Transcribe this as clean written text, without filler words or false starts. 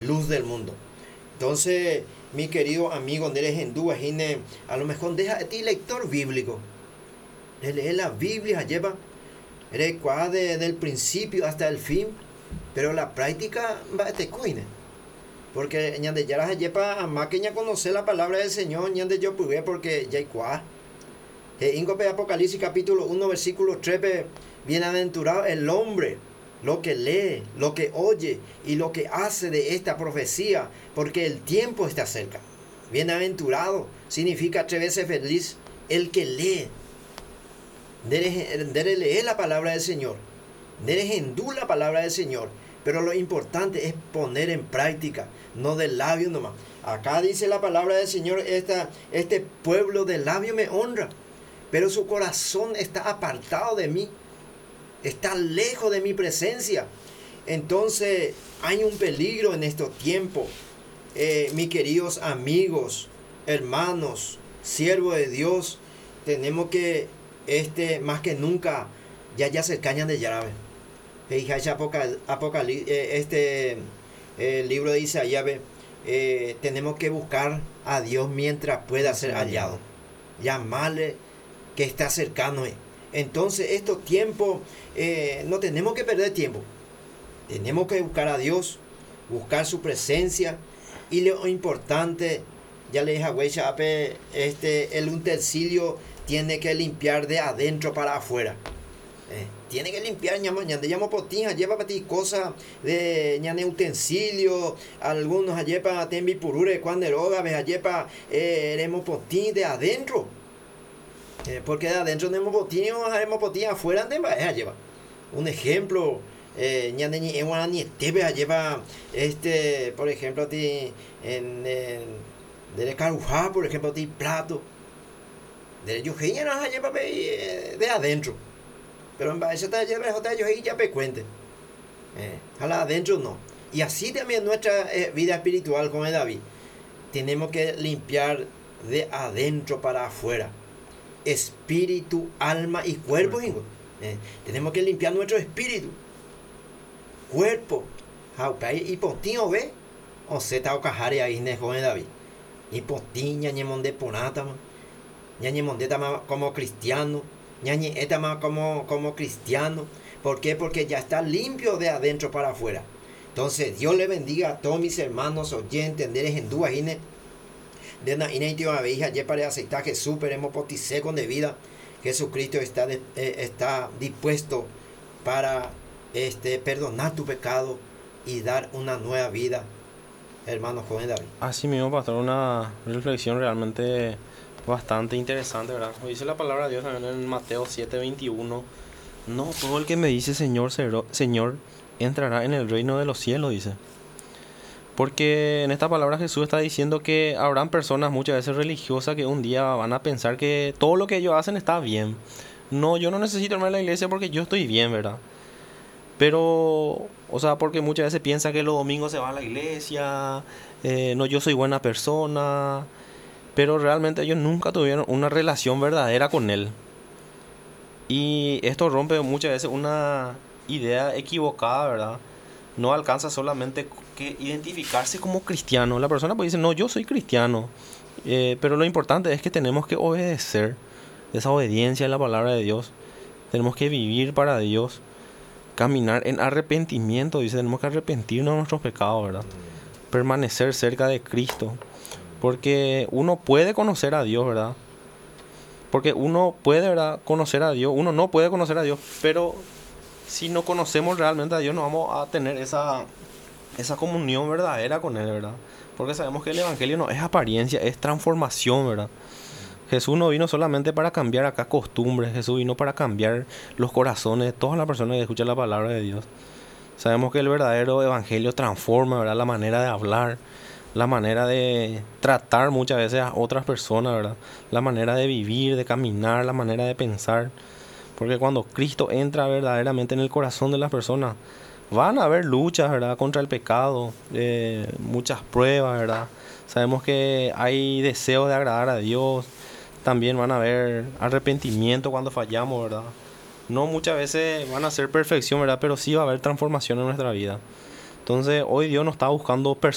luz del mundo. Entonces, mi querido amigo, eres hindú, a lo mejor deja ti lector bíblico. Lee la Biblia, lleva, eres del principio hasta el fin, pero la práctica va a te cuine. Porque ñande ya lleva a más que ya conocer la palabra del Señor, ñande yo pude porque ya hay cuá. Incope Apocalipsis capítulo 1 versículo 3, bienaventurado el hombre, lo que lee, lo que oye y lo que hace de esta profecía, porque el tiempo está cerca. Bienaventurado significa 3 veces feliz el que lee. Debe leer la palabra del Señor, debe hindú la palabra del Señor, pero lo importante es poner en práctica, no de labio nomás. Acá dice la palabra del Señor, este pueblo de labio me honra, pero su corazón está apartado de mí, está lejos de mi presencia. Entonces hay un peligro en estos tiempos, mis queridos amigos, hermanos, siervos de Dios. Tenemos que más que nunca ya se cañan de llave. Libro de Isaías, tenemos que buscar a Dios mientras pueda ser hallado, llamarle que está cercano. Entonces estos tiempos no tenemos que perder tiempo, tenemos que buscar a Dios, buscar su presencia. Y lo importante, ya le dije a Weichape, el utensilio tiene que limpiar de adentro para afuera. Tiene que limpiar, llamo potín, lleva para ti cosas de ñane utensilio, algunos lleva tembi purure, cuando eroga, lleva eremos potín de adentro. Porque de adentro tenemos potín, haremos potín afuera, lleva. Un ejemplo, ñane ni ewana ni tebe lleva por ejemplo, de carujá, por ejemplo, plato. De yujeña no lleva de adentro. Pero en base a yo ya me cuente. Adentro no. Y así también nuestra vida espiritual con el David. Tenemos que limpiar de adentro para afuera. Espíritu, alma y cuerpo. Tenemos que limpiar nuestro espíritu. Cuerpo. Y potín ve. O se está ocajare ahí con el David. Y potín, ñañemón de ponata. Ñañemón de como cristiano. Ñañi etama como cristiano. ¿Por qué? Porque ya está limpio de adentro para afuera. Entonces Dios le bendiga a todos mis hermanos oyentes, en duajine de una inédita veja ya para aceptar Jesús, pero hemos poticé con de vida. Jesucristo está dispuesto para perdonar tu pecado y dar una nueva vida, hermano joven David. Así mismo, pastor, una reflexión realmente bastante interesante, ¿verdad? Dice la palabra de Dios también en Mateo 7:21. No todo el que me dice Señor, Señor, entrará en el reino de los cielos, dice. Porque en esta palabra Jesús está diciendo que habrán personas muchas veces religiosas que un día van a pensar que todo lo que ellos hacen está bien. No, yo no necesito irme a la iglesia porque yo estoy bien, ¿verdad? Pero, o sea, porque muchas veces piensan que los domingos se va a la iglesia, no, yo soy buena persona. Pero realmente ellos nunca tuvieron una relación verdadera con Él. Y esto rompe muchas veces una idea equivocada, ¿verdad? No alcanza solamente que identificarse como cristiano. La persona puede decir, no, yo soy cristiano. Pero lo importante es que tenemos que obedecer. Esa obediencia a la palabra de Dios. Tenemos que vivir para Dios. Caminar en arrepentimiento. Dice, tenemos que arrepentirnos de nuestros pecados, ¿verdad? Permanecer cerca de Cristo. Porque uno puede conocer a Dios, ¿verdad? Porque uno puede, ¿verdad?, conocer a Dios. Uno no puede conocer a Dios. Pero si no conocemos realmente a Dios, no vamos a tener esa comunión verdadera con Él, ¿verdad? Porque sabemos que el Evangelio no es apariencia, es transformación, ¿verdad? Jesús no vino solamente para cambiar acá costumbres. Jesús vino para cambiar los corazones de todas las personas que escuchan la palabra de Dios. Sabemos que el verdadero Evangelio transforma, ¿verdad?, la manera de hablar, la manera de tratar muchas veces a otras personas, ¿verdad? La manera de vivir, de caminar, la manera de pensar. Porque cuando Cristo entra verdaderamente en el corazón de las personas, van a haber luchas, ¿verdad?, contra el pecado, muchas pruebas, ¿verdad? Sabemos que hay deseo de agradar a Dios. También van a haber arrepentimiento cuando fallamos, ¿verdad? No muchas veces van a ser perfección, ¿verdad? Pero sí va a haber transformación en nuestra vida. Entonces, hoy Dios no está buscando personas